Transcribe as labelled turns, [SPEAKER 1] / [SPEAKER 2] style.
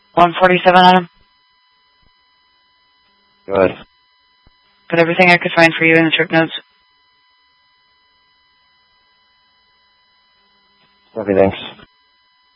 [SPEAKER 1] 147 on him.
[SPEAKER 2] Good.
[SPEAKER 1] Put everything I could find for you in the trip notes.
[SPEAKER 2] Okay, thanks.